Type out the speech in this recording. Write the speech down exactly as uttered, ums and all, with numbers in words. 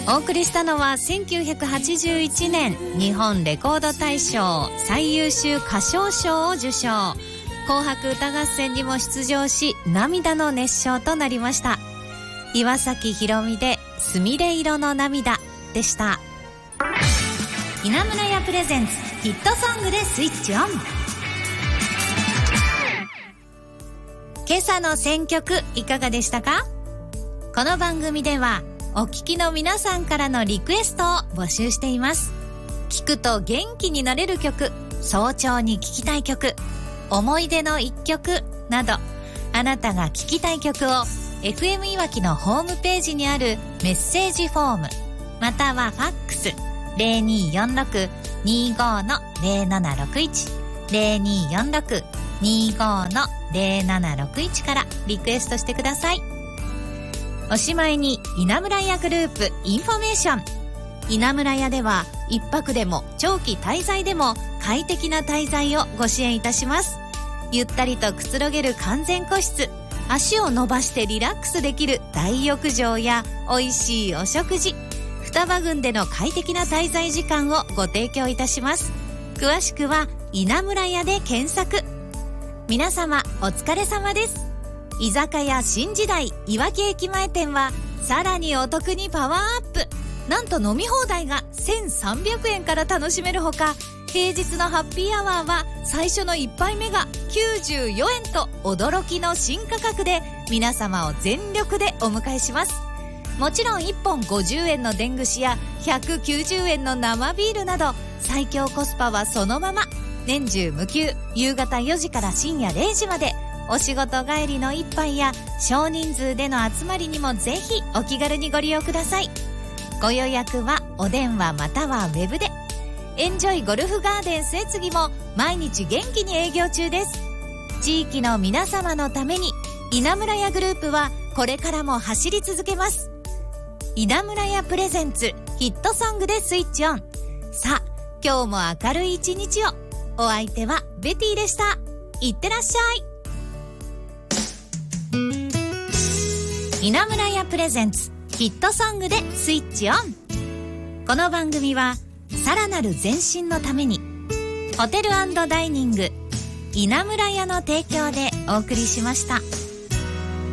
お送りしたのはせんきゅうひゃくはちじゅういちねん日本レコード大賞最優秀歌唱賞を受賞、紅白歌合戦にも出場し涙の熱唱となりました。岩崎宏美ですみれ色の涙でした。稲村屋プレゼンツヒットソングでスイッチオン。今朝の選曲いかがでしたか？この番組ではお聞きの皆さんからのリクエストを募集しています。聞くと元気になれる曲、早朝に聴きたい曲、思い出の一曲など、あなたが聴きたい曲を エフエム いわきのホームページにあるメッセージフォームまたはファックス ゼロにーよんろく にーご の ゼロななろくいち ゼロにーよんろく にーご の ゼロななろくいちからリクエストしてください。おしまいに稲村屋グループインフォメーション。稲村屋では一泊でも長期滞在でも快適な滞在をご支援いたします。ゆったりとくつろげる完全個室、足を伸ばしてリラックスできる大浴場や美味しいお食事、双葉郡での快適な滞在時間をご提供いたします。詳しくは稲村屋で検索。皆様お疲れ様です。居酒屋新時代いわき駅前店はさらにお得にパワーアップ。なんと飲み放題がせんさんびゃくえんから楽しめるほか、平日のハッピーアワーは最初のいっぱいめがきゅうじゅうよえんと驚きの新価格で皆様を全力でお迎えします。もちろんいっぽんごじゅうえんの伝串やひゃくきゅうじゅうえんの生ビールなど最強コスパはそのまま。年中無休、夕方よじから深夜れいじまで。お仕事帰りの一杯や少人数での集まりにもぜひお気軽にご利用ください。ご予約はお電話またはウェブで。エンジョイゴルフガーデン末次も毎日元気に営業中です。地域の皆様のために稲村屋グループはこれからも走り続けます。稲村屋プレゼンツヒットソングでスイッチオン。さあ今日も明るい一日を。お相手はベティでした。いってらっしゃい。稲村屋プレゼンツヒットソングでスイッチオン。この番組はさらなる前進のためにホテル&ダイニング稲村屋の提供でお送りしました。